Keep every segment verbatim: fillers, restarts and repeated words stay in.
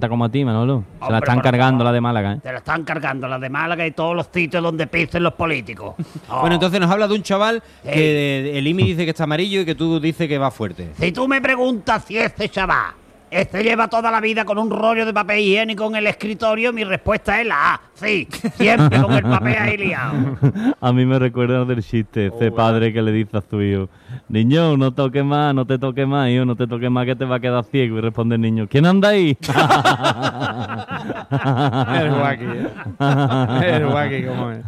tanta como a ti, Manolo. Se la Hombre, están por cargando favor. la de Málaga, ¿eh? Te la están cargando las de Málaga y todos los sitios donde pisen los políticos. Oh. Bueno, entonces nos habla de un chaval Ey. que el I M I dice que está amarillo y que tú dices que va fuerte. Si tú me preguntas si este chaval este lleva toda la vida con un rollo de papel higiénico en el escritorio, mi respuesta es la A. Sí, siempre con el papel ahí liado. A mí me recuerda del chiste, ese Oh, padre que le dice a su hijo: niño, no toques más, no te toques más, hijo, no te toques más que te va a quedar ciego. Y responde el niño: ¿quién anda ahí? El guaki, ¿eh? El guaki, como es.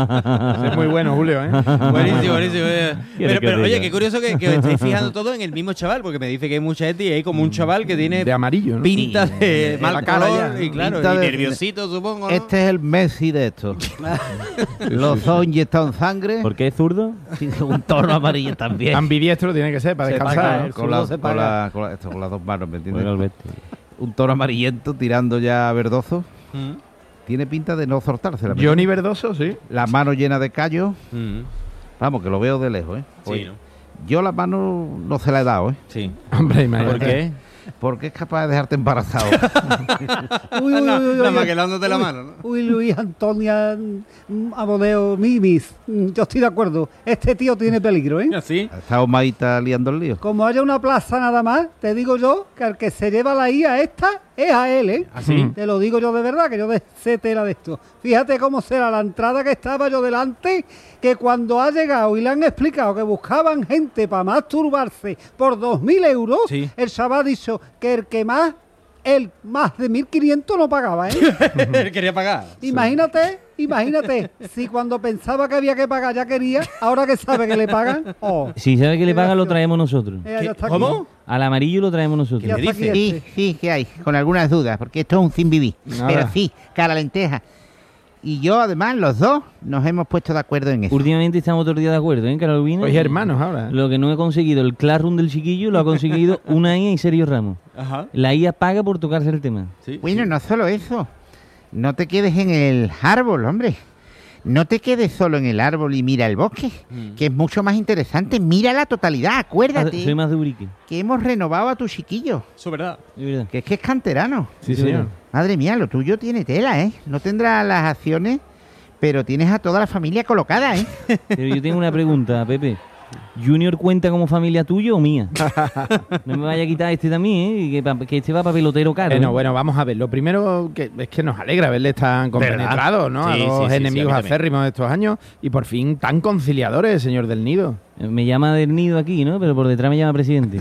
Es muy bueno, Julio, ¿eh? Buenísimo, buenísimo. eh. ¿Quiere Pero, que pero, oye, diga? qué curioso que, que os estáis fijando todo en el mismo chaval, porque me dice que hay mucha gente y hay como un chaval que tiene De amarillo, ¿no? pinta de Sí, mal la cara color ya. y claro, Pinta y de- nerviosito, supongo, ¿no? Este es el Messi de esto. Los ojos inyectados en sangre. ¿Por qué es zurdo? Sí, un tono amarillo también. Ambidiestro tiene que ser para Se descansar. paga, ¿no? ¿eh? con, la- con la- con la- esto, con las dos manos, ¿me entiendes? Bueno, Alberto. Un tono amarillento tirando ya a verdoso. Mm, Tiene pinta de no soltarse la Johnny Verdoso, sí. La mano llena de callos. mm. Vamos, que lo veo de lejos, ¿eh? Sí, Oye, ¿no? yo la mano no se la he dado, ¿eh? Sí. Hombre, imagínate. ¿Por qué? Porque es capaz de dejarte embarazado. Uy, uy, Nada uy, uy, nada uy, más que dándote la uy, mano, ¿no? Uy, Luis Antonia mm, Amadeo Mimis. Mm, Yo estoy de acuerdo. Este tío tiene peligro, ¿eh? ¿Así? Está Omaita liando el lío. Como haya una plaza nada más, te digo yo que al que se lleva la I a esta es a él, ¿eh? ¿Así? Te lo digo yo de verdad, que yo de sé tela de esto. Fíjate cómo será la entrada que estaba yo delante, que cuando ha llegado y le han explicado que buscaban gente para masturbarse por dos mil euros, Sí. el chaval ha dicho que el que más, el más de mil quinientos no pagaba, ¿eh? Él quería pagar. Imagínate, imagínate, si cuando pensaba que había que pagar ya quería, ahora que sabe que le pagan, oh. Si sabe que le Qué paga, lo gracioso. traemos nosotros. Eh, ya está aquí. ¿Cómo? Al amarillo lo traemos nosotros. Ya ¿Qué está dice? aquí Sí, este. sí, que hay, con algunas dudas, porque esto es un sin vivir. Nada. Pero sí, cara a lenteja. Y yo, además, los dos nos hemos puesto de acuerdo en eso. Últimamente estamos todos los días de acuerdo, ¿eh, Carolina? Sois hermanos ahora. ¿eh? Lo que no he conseguido, el Classroom del chiquillo, lo ha conseguido una I A y Sergio Ramos. Ajá. La I A paga por tocarse el tema. Sí, Bueno, sí. no solo eso. No te quedes en el árbol, hombre. No te quedes solo en el árbol y mira el bosque, Mm. que es mucho más interesante. Mira la totalidad, Ah, acuérdate soy más de Urique, que hemos renovado a tu chiquillo, Eso es verdad. de verdad. que es que es canterano. Sí, de señor. verdad. Madre mía, lo tuyo tiene tela, ¿eh? No tendrás las acciones, pero tienes a toda la familia colocada, ¿eh? Pero yo tengo una pregunta, Pepe. ¿Junior cuenta como familia tuya o mía? No me vaya a quitar este también, ¿eh? Que, pa- que este va para pelotero caro. Bueno, ¿eh? bueno, vamos a ver. Lo primero que es que nos alegra verles tan compenetrados, ¿no? Sí, a sí, los sí, sí, enemigos a mí también. acérrimos de estos años y por fin tan conciliadores, señor del Nido. Me llama del nido aquí, ¿no? Pero por detrás me llama presidente.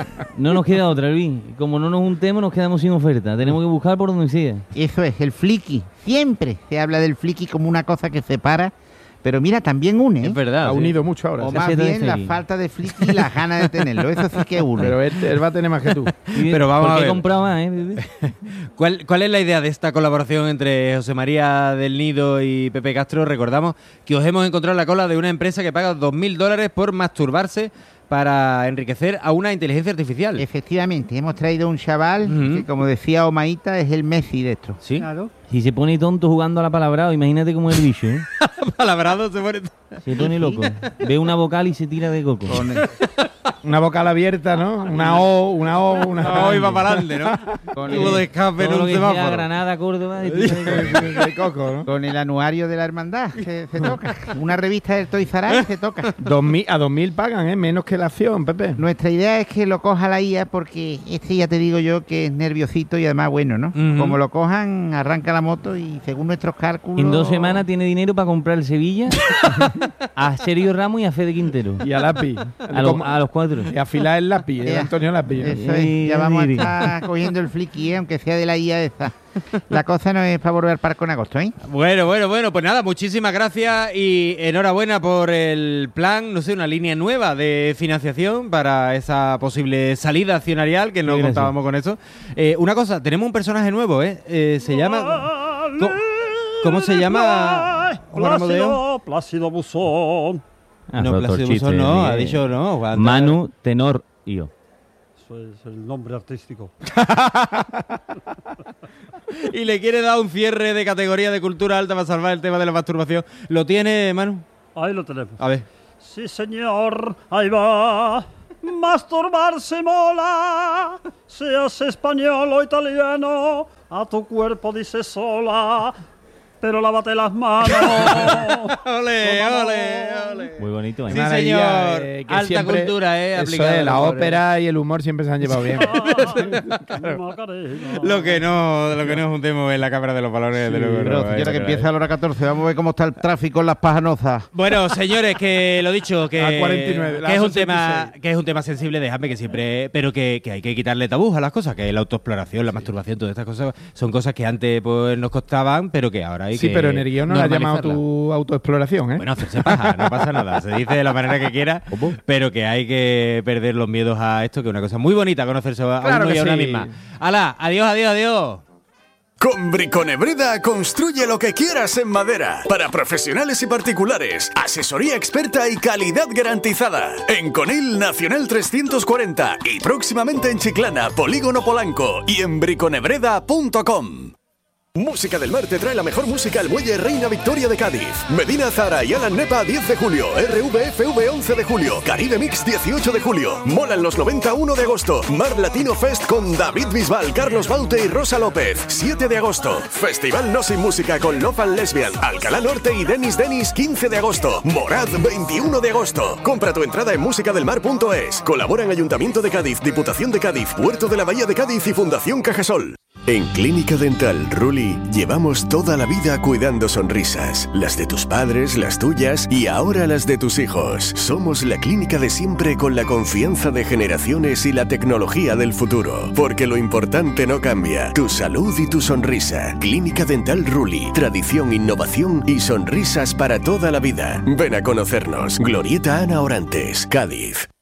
No nos queda otra, Luis. Como no nos juntemos, nos quedamos sin oferta. Tenemos que buscar por donde sea. Eso es, el flicky. Siempre se habla del flicky como una cosa que separa, pero mira, también une, ¿eh? Es verdad. Ha sí. unido mucho ahora. O sí. más Caseta de bien la feria. falta de flicky y las ganas de tenerlo. Eso sí que une. Pero él, él va a tener más que tú. Y- Pero vamos porque a ver. he comprado más, ¿eh, Pepe? ¿Cuál, ¿Cuál es la idea de esta colaboración entre José María del Nido y Pepe Castro? Recordamos que os hemos encontrado en la cola de una empresa que paga dos mil dólares por masturbarse para enriquecer a una inteligencia artificial. Efectivamente, hemos traído un chaval Ujú. que, como decía Omaita, es el Messi de esto. ¿Sí? Claro. Si se pone tonto jugando a la palabra, imagínate cómo es el bicho, ¿eh? Palabrado se pone... Se pone loco. Ve una vocal y se tira de coco. Con el, Una vocal abierta, ¿no? Una O, una O, una No, iba para adelante, ¿no? Con Tubo el- de escape en Todo lo un que sea semáforo. Granada, Córdoba... y tira de coco. de coco, ¿no? con el anuario de la hermandad, se, se toca. Una revista del Toys R Us se toca. Dos mil, a dos mil pagan, ¿eh? Menos que la acción, Pepe. Nuestra idea es que lo coja la I A porque este ya te digo yo que es nerviosito y además bueno, ¿no? Ujú. Como lo cojan, arranca la moto y según nuestros cálculos... En dos semanas tiene dinero para comprar el Sevilla, a Sergio Ramos y a Fede Quintero. Y a lápiz. A, los- a los cuatro. Y afilar el lápiz, el Ya. Antonio Lápiz. ¿eh? Eso es, Y- ya vamos a y- estar cogiendo el flicky, ¿eh? Aunque sea de la I A esa. La cosa no es para volver al parque en agosto, ¿eh? Bueno, bueno, bueno, pues nada, muchísimas gracias y enhorabuena por el plan, no sé, una línea nueva de financiación para esa posible salida accionarial, que no Sí, gracias. contábamos con eso. Eh, una cosa, tenemos un personaje nuevo, ¿eh? Eh, se llama... ¿Cómo, cómo se llama? Juan Amodeo? Plácido, Plácido Buzón. Ah, No, otro Plácido chiste, Buzón no, Miguel. ha dicho no. Juan. Manu, tenor y yo. Eso es el nombre artístico. Y le quiere dar un cierre de categoría de cultura alta para salvar el tema de la masturbación. ¿Lo tiene, Manu? Ahí lo tenemos. A ver. Sí, señor, ahí va. Masturbarse mola, seas español o italiano, a tu cuerpo dice sola, pero lávate las manos. ¡Ole, ole, ole! Muy bonito, ¿eh? Sí, Maravilla, señor. eh, que Alta siempre- cultura, ¿eh? Eso Aplicada es, a la los jóvenes. ópera y el humor siempre se han llevado bien. Lo que no, lo que no juntemos en la Cámara de los Valores, de luego. Pero no, señora, eso que no empieza es. a la hora catorce. Vamos a ver cómo está el tráfico en las Pajanozas. Bueno, señores, que lo dicho, que, A cuarenta y nueve, que las es un sesenta y tema, seis. que es un tema sensible, déjame que siempre, pero que, que hay que quitarle tabús a las cosas, que la autoexploración, la masturbación, todas estas cosas son cosas que antes pues nos costaban, pero que ahora hay Sí, que pero en el guión no la has llamado normalizarla. tu autoexploración, ¿eh? Bueno, hacerse paja, no pasa nada. Se dice de la manera que quiera, pero que hay que perder los miedos a esto, que es una cosa muy bonita conocerse a Claro uno y que a una sí. misma. ¡Hala! ¡Adiós, adiós, adiós! Con Briconebreda construye lo que quieras en madera. Para profesionales y particulares, asesoría experta y calidad garantizada. En Conil Nacional trescientos cuarenta y próximamente en Chiclana, Polígono Polanco y en briconebreda punto com. Música del Mar te trae la mejor música al Muelle Reina Victoria de Cádiz. Medina Zara y Alan Nepa diez de julio, R V F V once de julio, Caribe Mix dieciocho de julio, Molan los noventa uno de agosto, Mar Latino Fest con David Bisbal, Carlos Baute y Rosa López siete de agosto, Festival No Sin Música con Love and Lesbian, Alcalá Norte y Denis Denis quince de agosto, Morad veintiuno de agosto. Compra tu entrada en musicadelmar punto es. Colaboran Ayuntamiento de Cádiz, Diputación de Cádiz, Puerto de la Bahía de Cádiz y Fundación Cajasol. En Clínica Dental Ruli llevamos toda la vida cuidando sonrisas, las de tus padres, las tuyas y ahora las de tus hijos. Somos la clínica de siempre con la confianza de generaciones y la tecnología del futuro, porque lo importante no cambia, tu salud y tu sonrisa. Clínica Dental Ruli, tradición, innovación y sonrisas para toda la vida. Ven a conocernos. Glorieta Ana Orantes, Cádiz.